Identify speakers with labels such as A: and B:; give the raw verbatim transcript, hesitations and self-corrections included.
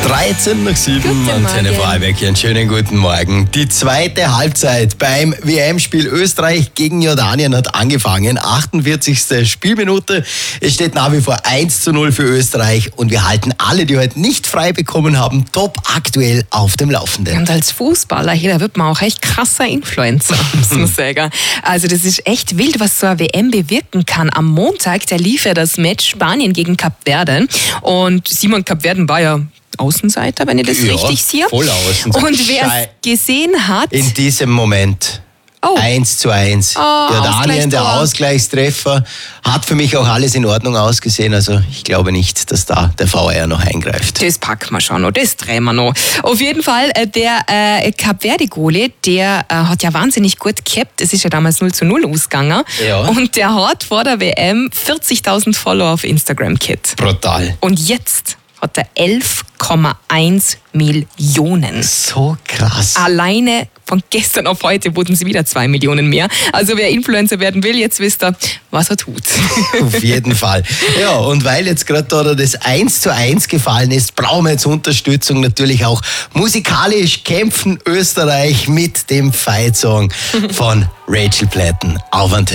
A: dreizehn nach sieben, Antenne Vorarlberg. Einen schönen guten Morgen. Die zweite Halbzeit beim W M-Spiel Österreich gegen Jordanien hat angefangen. achtundvierzigste Spielminute. Es steht nach wie vor eins zu null für Österreich und wir halten alle, die heute nicht frei bekommen haben, top aktuell auf dem Laufenden.
B: Und als Fußballer, hier, da wird man auch echt krasser Influencer, muss man sagen. Also das ist echt wild, was so eine W M bewirken kann. Am Montag, da lief ja das Match Spanien gegen Kapverden und Simon Kapverden war ja Außenseiter, wenn ich das
A: ja,
B: richtig sehe.
A: Voll Außenseiter.
B: Und wer es gesehen hat...
A: In diesem Moment...
B: Oh.
A: eins zu eins.
B: Oh,
A: Jordanien, der Ausgleichstreffer, hat für mich auch alles in Ordnung ausgesehen. Also ich glaube nicht, dass da der V A R noch eingreift.
B: Das packen wir schon noch, das drehen wir noch. Auf jeden Fall, der äh, Kapverde-Goalie, der äh, hat ja wahnsinnig gut gehabt. Es ist ja damals null zu null ausgegangen.
A: Ja.
B: Und der hat vor der W M vierzigtausend Follower auf Instagram gehabt.
A: Brutal.
B: Und jetzt hat er elf Komma eins Millionen.
A: So krass.
B: Alleine von gestern auf heute wurden sie wieder zwei Millionen mehr. Also wer Influencer werden will, jetzt wisst ihr, was er tut.
A: Auf jeden Fall. Ja, und weil jetzt gerade da das eins zu eins gefallen ist, brauchen wir jetzt Unterstützung natürlich auch musikalisch. Kämpfen Österreich mit dem Fight-Song von Rachel Platten auf Antenne.